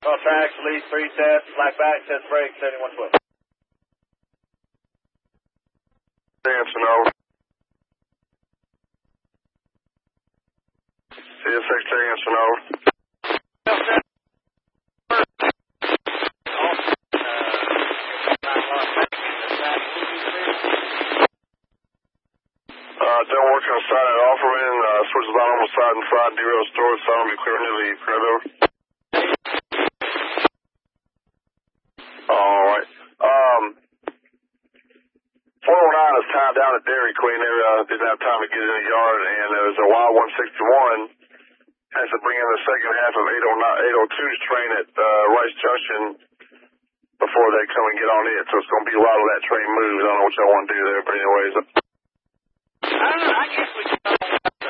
Tracks, lead 3 test, flat back, test brake, 71 foot. Dancing over. CSX dancing over. Don't work on the side of Offerman, switch the bottom side and side, derail storage, so I'll be clear nearly cleared over. Alright. 409 is tied down at Dairy Queen. They didn't have time to get in the yard, and there was a Wild 161 has to bring in the second half of 802's train at Rice Junction before they come and get on it, so it's going to be a while till that train moves. I don't know what y'all want to do there, but anyways. I guess we can